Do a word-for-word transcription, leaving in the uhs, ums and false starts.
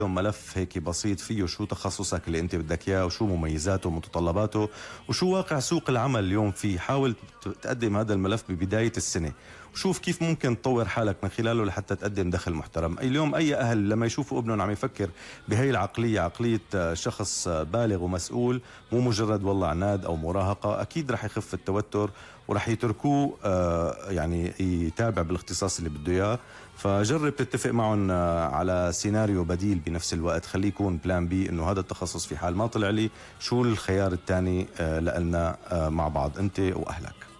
ملف هيك بسيط فيه شو تخصصك اللي انت بدك اياه وشو مميزاته ومتطلباته وشو واقع سوق العمل اليوم فيه. حاول تقدم هذا الملف ببداية السنة وشوف كيف ممكن تطور حالك من خلاله لحتى تقدم دخل محترم. اليوم اي اهل لما يشوفوا ابنهم عم يفكر بهي العقلية، عقلية شخص بالغ ومسؤول مو مجرد والله عناد او مراهقة، اكيد رح يخف التوتر ورح يتركوه يعني يتابع بالاختصاص اللي بده اياه. فجرب تتفق معهم على سيناريو بديل بنفس الوقت، خليه يكون بلان بي انه هذا التخصص في حال ما طلع لي شو الخيار الثاني لنا مع بعض انت واهلك.